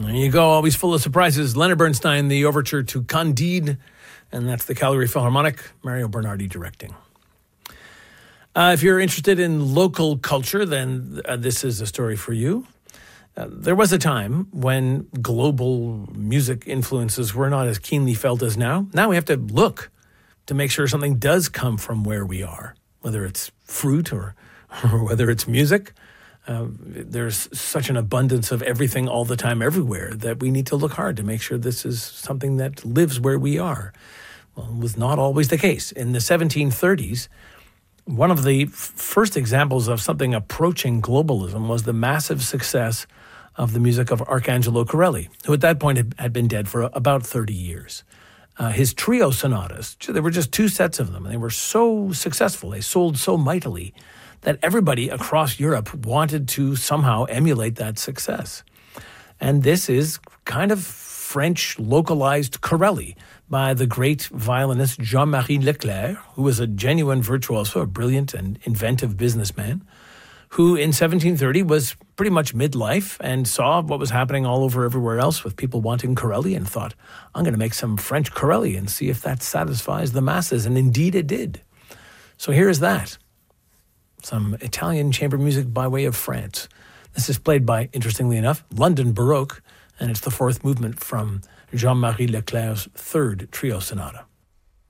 There you go, always full of surprises. Leonard Bernstein, the overture to Candide, and that's the Calgary Philharmonic, Mario Bernardi directing. If you're interested in local culture, then this is a story for you. There was a time when global music influences were not as keenly felt as now. Now we have to look to make sure something does come from where we are, whether it's fruit or whether it's music. There's such an abundance of everything all the time everywhere that we need to look hard to make sure this is something that lives where we are. Well, it was not always the case. In the 1730s, one of the first examples of something approaching globalism was the massive success of the music of Arcangelo Corelli, who at that point had been dead for about 30 years. His trio sonatas, there were just 2 sets of them, and they were so successful, they sold so mightily, that everybody across Europe wanted to somehow emulate that success. And this is kind of French localized Corelli by the great violinist Jean-Marie Leclerc, who was a genuine virtuoso, a brilliant and inventive businessman, who in 1730 was pretty much midlife and saw what was happening all over everywhere else with people wanting Corelli and thought, I'm going to make some French Corelli and see if that satisfies the masses. And indeed it did. So here's that. Some Italian chamber music by way of France. This is played by, interestingly enough, London Baroque, and it's the 4th movement from Jean-Marie Leclerc's 3rd trio sonata.